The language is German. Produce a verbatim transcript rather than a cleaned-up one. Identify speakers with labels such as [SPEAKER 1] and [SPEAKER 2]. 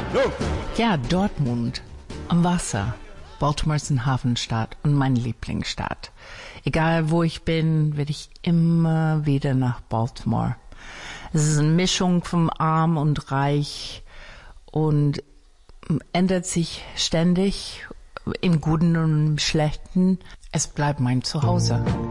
[SPEAKER 1] Los!
[SPEAKER 2] Ja, Dortmund. Am Wasser. Baltimore ist eine Hafenstadt und meine Lieblingsstadt. Egal wo ich bin, werde ich immer wieder nach Baltimore. Es ist eine Mischung von arm und reich und ändert sich ständig, im Guten und im Schlechten. Es bleibt mein Zuhause.